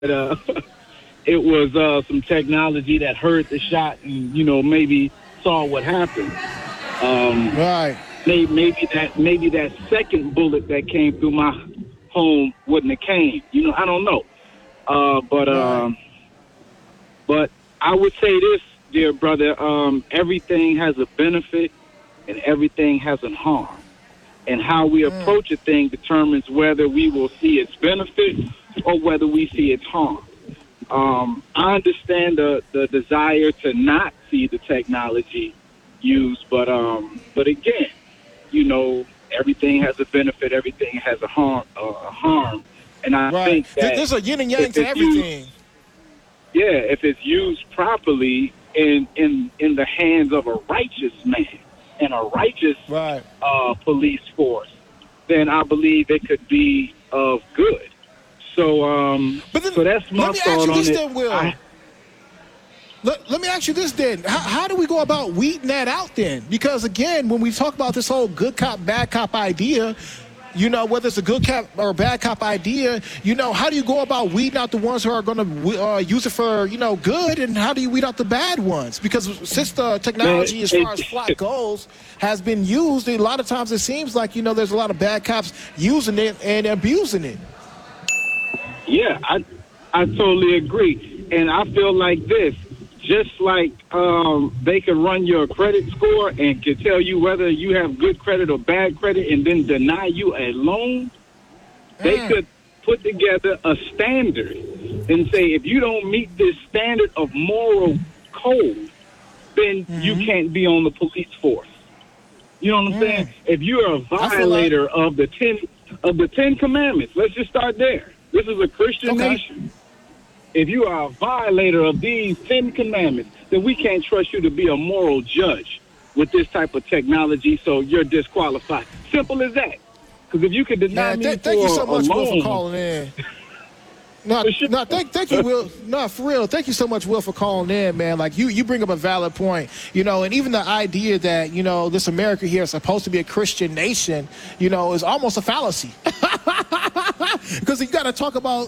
it was some technology that heard the shot and, maybe saw what happened. Right. Maybe that second bullet that came through my home wouldn't have came. I don't know. But I would say this, dear brother, everything has a benefit and everything has a harm. And how we approach a thing determines whether we will see its benefit or whether we see its harm. I understand the desire to not see the technology used, but again, everything has a benefit, everything has a harm, and I think that there's a yin and yang to everything. If it's used properly in the hands of a righteous man and a righteous police force, then I believe it could be of good. So, so that's my thought on it. Let me ask you this then. How do we go about weeding that out then? Because, again, when we talk about this whole good cop, bad cop idea, whether it's a good cop or a bad cop idea, how do you go about weeding out the ones who are going to use it for, good, and how do you weed out the bad ones? Because since the technology, as far as FLOC goes, has been used, a lot of times it seems like, there's a lot of bad cops using it and abusing it. Yeah, I totally agree. And I feel like this. Just like they can run your credit score and can tell you whether you have good credit or bad credit and then deny you a loan, they could put together a standard and say, if you don't meet this standard of moral code, then you can't be on the police force. You know what I'm saying? If you're a violator of the 10 Commandments, let's just start there. This is a Christian nation. If you are a violator of these 10 Commandments, then we can't trust you to be a moral judge with this type of technology, so you're disqualified. Simple as that. Because if you could deny me thank you so much, loan, Will, for calling in. Thank you, Will. No, for real. Thank you so much, Will, for calling in, man. Like, you bring up a valid point, and even the idea that, this America here is supposed to be a Christian nation, is almost a fallacy. Because you got to talk about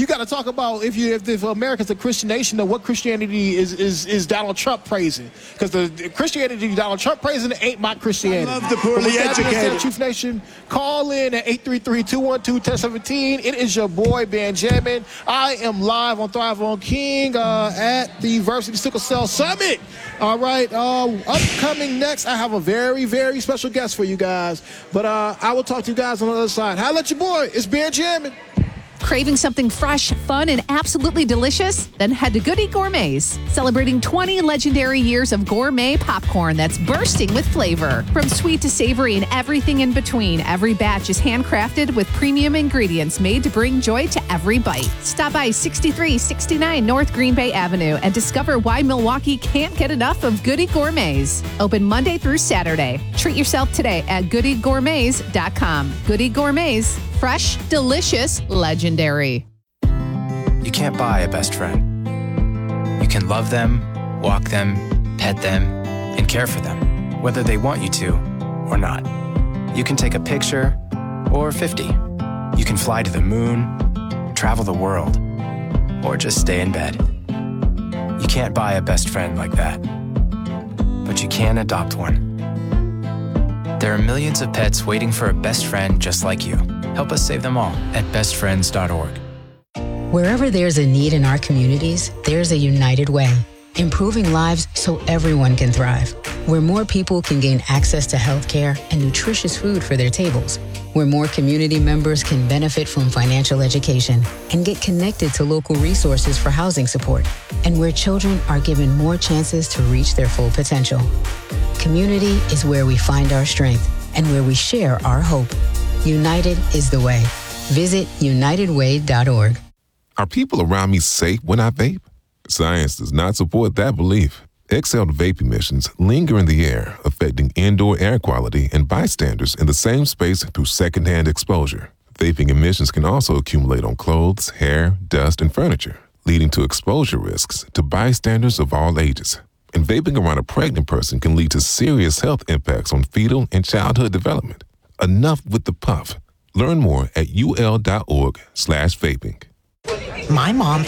if America's a Christian nation, then what Christianity is Donald Trump praising? Because the Christianity Donald Trump praising ain't my Christianity. I love the poorly educated. Chief Nation, call in at 833-212-1017. It is your boy Benjamin. I am live on Thrive on King at the Varsity Sickle Cell Summit. All right, upcoming next, I have a very, very special guest for you guys. But I will talk to you guys on the other side. Holla at your boy. It's Benjamin. Craving something fresh, fun, and absolutely delicious? Then head to Goody Gourmets, celebrating 20 legendary years of gourmet popcorn that's bursting with flavor. From sweet to savory and everything in between, every batch is handcrafted with premium ingredients made to bring joy to every bite. Stop by 6369 North Green Bay Avenue and discover why Milwaukee can't get enough of Goody Gourmets. Open Monday through Saturday. Treat yourself today at goodygourmets.com. Goody Gourmets. Fresh, delicious, legendary. You can't buy a best friend. You can love them, walk them, pet them, and care for them, whether they want you to or not. You can take a picture or 50. You can fly to the moon, travel the world, or just stay in bed. You can't buy a best friend like that, but you can adopt one. There are millions of pets waiting for a best friend just like you. Help us save them all at bestfriends.org. Wherever there's a need in our communities, there's a United Way, improving lives so everyone can thrive. Where more people can gain access to healthcare and nutritious food for their tables. Where more community members can benefit from financial education and get connected to local resources for housing support. And where children are given more chances to reach their full potential. Community is where we find our strength and where we share our hope. United is the way. Visit unitedway.org. Are people around me safe when I vape? Science does not support that belief. Exhaled vape emissions linger in the air, affecting indoor air quality and bystanders in the same space through secondhand exposure. Vaping emissions can also accumulate on clothes, hair, dust, and furniture, leading to exposure risks to bystanders of all ages. And vaping around a pregnant person can lead to serious health impacts on fetal and childhood development. Enough with the puff. Learn more at ul.org/vaping. My mom